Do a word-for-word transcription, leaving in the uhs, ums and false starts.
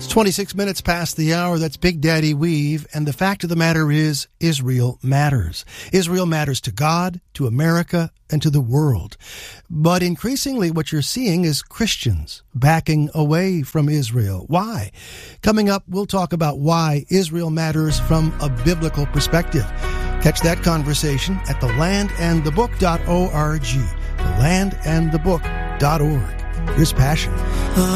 It's twenty-six minutes past the hour. That's Big Daddy Weave. And the fact of the matter is, Israel matters. Israel matters to God, to America, and to the world. But increasingly what you're seeing is Christians backing away from Israel. Why? Coming up, we'll talk about why Israel matters from a biblical perspective. Catch that conversation at the land and the book dot org. the land and the book dot org. Here's Passion.